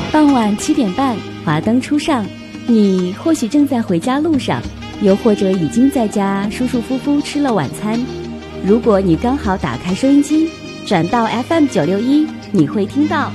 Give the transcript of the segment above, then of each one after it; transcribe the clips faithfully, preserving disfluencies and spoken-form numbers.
傍晚七点半，华灯初上，你或许正在回家路上，又或者已经在家舒舒服服吃了晚餐。如果你刚好打开收音机，转到 F M 九六一，你会听到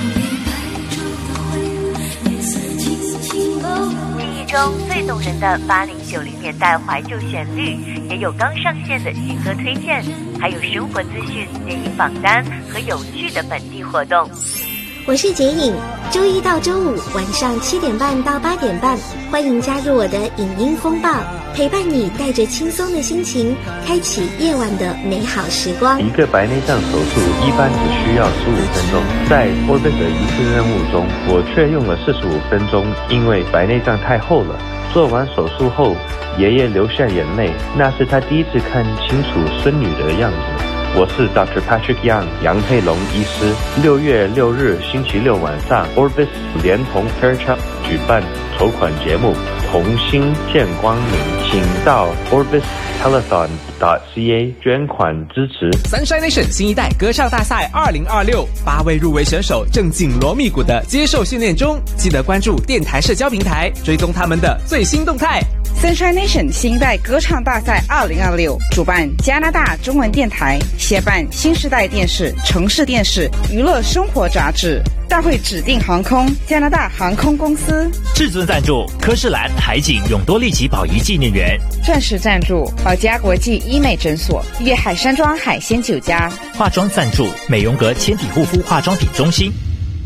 记忆中最动人的八零九零年代怀旧旋律，也有刚上线的新歌推荐，还有生活资讯、电影榜单和有趣的本地活动。 我是杰颖，周一到周五晚上七点半到八点半，欢迎加入我的影音风暴，陪伴你带着轻松的心情，开启夜晚的美好时光。 一个白内障手术一般只需要十五分钟，在 Orbis 的一次任务中，我却用了四十五分钟，因为白内障太厚了。做完手术后，爷爷流下眼泪，那是他第一次看清楚孙女的样子。我是 Doctor Patrick Young 杨佩龙医师。六月六日星期六晚上 Orbis 连同 Fairchild 举办筹款节目同心见光明，请到 orbis telethon dot c a 捐款支持 Sunshine Nation 新一代歌唱大赛二零二六，八位入围选手正紧锣密鼓的接受训练中，记得关注电台社交平台，追踪他们的最新动态。 Sunshine Nation 新一代歌唱大赛二零二六主办加拿大中文电台，协办新时代电视、城市电视、娱乐生活杂志。大会指定航空加拿大航空公司， 至尊赞助科士兰海景永多利奇宝仪纪念园， 钻石赞助宝嘉国际医美诊所、粤海山庄海鲜酒家， 化妆赞助美容阁纤体护肤化妆品中心。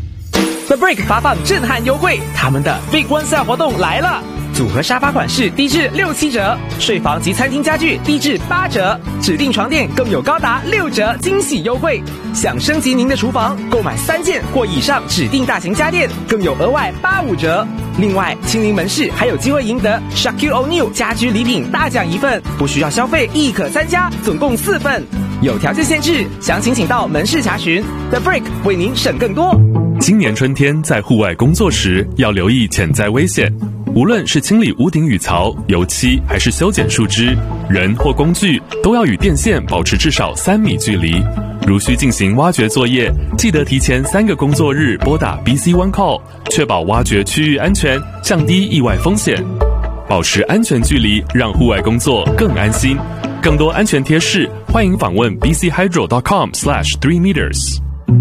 The Break 发放震撼优惠，他们的 Big One Sale 活动来了！组合沙发款式低至六七折，睡房及餐厅家具低至八折，指定床垫更有高达六折惊喜优惠。想升级您的厨房，购买三件或以上指定大型家电，更有额外八五折。另外，亲临门市还有机会赢得 Shaquille O'Neal 家居礼品大奖一份，不需要消费亦可参加，总共四份，有条件限制，详情请到门市查询。The Break 为您省更多。 今年春天在户外工作时，要留意潜在危险。无论是清理屋顶雨槽、油漆，还是修剪树枝，人或工具都要与电线保持至少三米距离。如需进行挖掘作业，记得提前三个工作日拨打 B C One Call， 确保挖掘区域安全，降低意外风险。保持安全距离，让户外工作更安心。更多安全贴士，欢迎访问 b c hydro dot com slash three meters。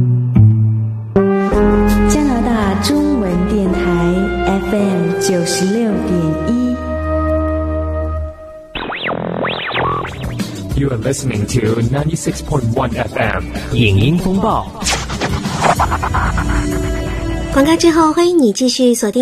加拿大中文电台 F M 九十六点一。 You are listening to ninety-six point one F M 影音风暴。 广告之后，欢迎你继续锁定